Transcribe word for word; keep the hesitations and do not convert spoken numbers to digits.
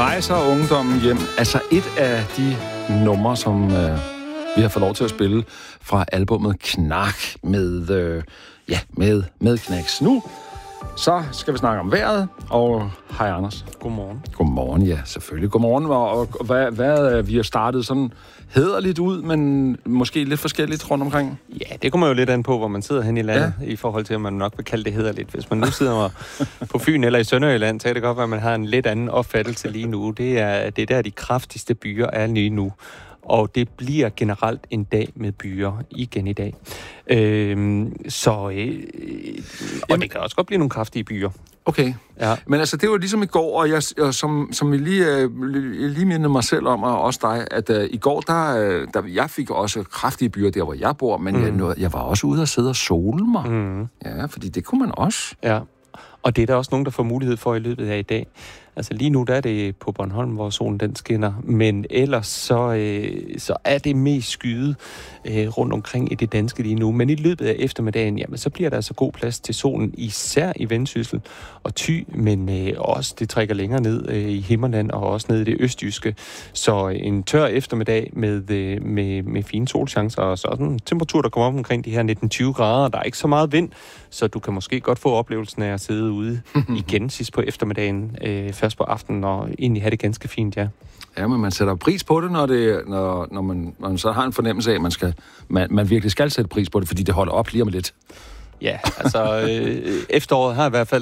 rejser ungdommen hjem. Altså et af de numre, som øh, vi har fået lov til at spille fra albumet Knark med, øh, ja, med, med Knacks. Nu så skal vi snakke om vejret, og hej Anders. Godmorgen. Godmorgen, ja, selvfølgelig. Godmorgen, og, og, og hvad, hvad vi har startet sådan hæderligt ud, men måske lidt forskelligt rundt omkring. Ja, det kommer jo lidt an på, hvor man sidder hen i landet, ja. I forhold til, at man nok vil kalde det hæderligt. Hvis man nu sidder på Fyn eller i Sønderjylland, så kan det godt være, at man har en lidt anden opfattelse lige nu. Det er, det er der, de kraftigste byer er lige nu. Og det bliver generelt en dag med byer igen i dag. Øhm, så, øh, og Jamen, det kan også godt blive nogle kraftige byer. Okay, ja. Men altså det var ligesom i går, og jeg, som, som vi lige, øh, lige mindede mig selv om, og også dig, at øh, i går, der, der, jeg fik også kraftige byer der, hvor jeg bor, men mm. jeg, nåede, jeg var også ude og sidde og sole mig. Mm. Ja, fordi det kunne man også. Ja, og det er der også nogen, der får mulighed for i løbet af i dag. Altså lige nu, der er det på Bornholm, hvor solen den skinner, men ellers så, øh, så er det mest skyet øh, rundt omkring i det danske lige nu. Men i løbet af eftermiddagen, jamen, så bliver der altså god plads til solen, især i Vendsyssel og Thy, men øh, også det trækker længere ned øh, i Himmerland og også ned i det østjyske. Så en tør eftermiddag med, øh, med, med fine solchancer og sådan en temperatur, der kommer op omkring de her nitten til tyve grader. Der er ikke så meget vind, så du kan måske godt få oplevelsen af at sidde ude igen sidst på eftermiddagen, øh, først på aftenen, og egentlig have det ganske fint, ja. Ja, men man sætter pris på det, når, det, når, når, man, når man så har en fornemmelse af, at man, skal, man, man virkelig skal sætte pris på det, fordi det holder op lige om lidt. Ja, altså øh, efteråret har i hvert fald